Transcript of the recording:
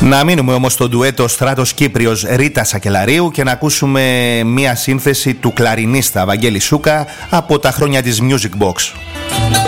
Να μείνουμε όμως στο ντουέτο Στράτος Κύπριος Ρίτα Σακελαρίου και να ακούσουμε μία σύνθεση του κλαρινίστα Βαγγέλη Σούκα από τα χρόνια της Music Box.